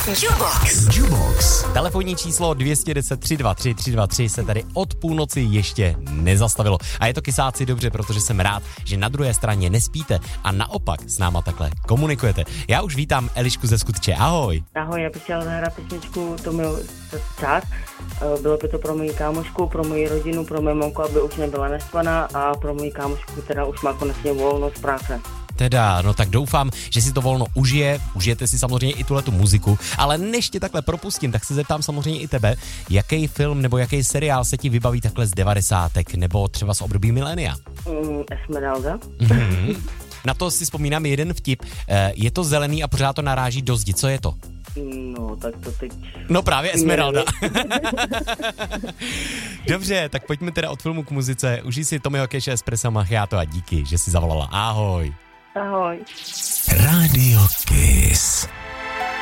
Jubox. Telefonní číslo 210 323 323 se tady od půlnoci ještě nezastavilo. A je to kysáci dobře, protože jsem rád, že na druhé straně nespíte a naopak s náma takhle komunikujete. Já už vítám Elišku ze Skutče. Ahoj. Ahoj, já bych chtěla zahrát písničku To byl čas. Bylo by to pro moji kámošku, pro moji rodinu, pro moji mamku, aby už nebyla naštvaná a pro moji kámošku, která už má konečně volno z práce. Teda, no tak doufám, že si to volno užijete si samozřejmě i tuhletu muziku, ale než tě takhle propustím, tak se zeptám samozřejmě i tebe, jaký film nebo jaký seriál se ti vybaví takhle z 90. nebo třeba z období milénia? Esmeralda. Na to si vzpomínám jeden vtip, je to zelený a pořád to naráží do zdi, co je to? No, tak to teď... No právě Esmeralda. Dobře, tak pojďme teda od filmu k muzice. Užij si Tommyho Cashe, Espresso Macchiato a díky, že jsi zavolala. Ahoj. Ahoj. Radio Kiss.